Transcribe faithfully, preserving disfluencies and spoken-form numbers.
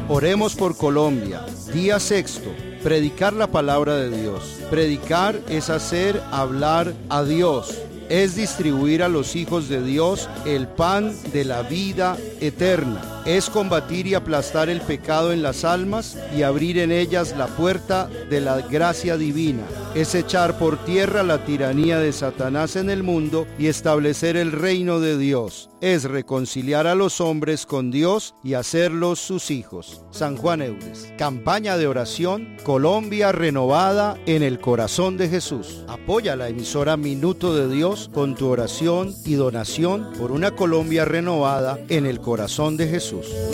Oremos por Colombia. Día sexto. Predicar la palabra de Dios. Predicar es hacer hablar a Dios. Es distribuir a los hijos de Dios el pan de la vida eterna. Es combatir y aplastar el pecado en las almas y abrir en ellas la puerta de la gracia divina. Es echar por tierra la tiranía de Satanás en el mundo y establecer el reino de Dios. Es reconciliar a los hombres con Dios y hacerlos sus hijos. San Juan Eudes. Campaña de oración, Colombia renovada en el corazón de Jesús. Apoya la emisora Minuto de Dios con tu oración y donación por una Colombia renovada en el corazón de Jesús.